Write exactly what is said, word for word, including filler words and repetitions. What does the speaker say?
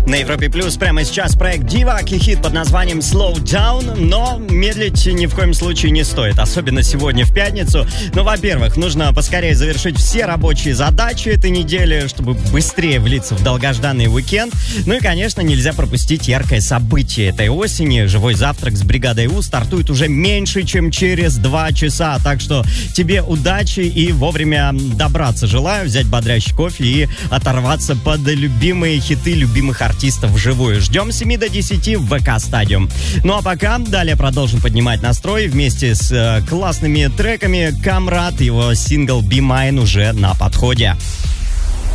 На Европе Плюс прямо сейчас проект Divac и хит под названием Slow Down, но медлить ни в коем случае не стоит, особенно сегодня в пятницу. Ну, во-первых, нужно поскорее завершить все рабочие задачи этой недели, чтобы быстрее влиться в долгожданный уикенд. Ну и, конечно, нельзя пропустить яркое событие этой осени. Живой завтрак с бригадой У стартует уже меньше, чем через два часа, так что тебе удачи и вовремя добраться. Желаю взять бодрящий кофе и оторваться под любимые хиты любимых артистов. артистов вживую. Ждем с семи до десяти в ВК Стадиум. Ну а пока далее продолжим поднимать настрой вместе с э, классными треками. Камрад, его сингл Be Mine уже на подходе.